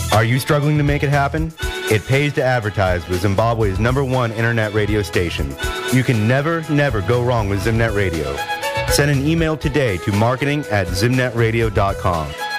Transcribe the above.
Are you struggling to make it happen? It pays to advertise with Zimbabwe's #1 internet radio station. You can never go wrong with Zimnet Radio. Send an email today to marketing@zimnetradio.com.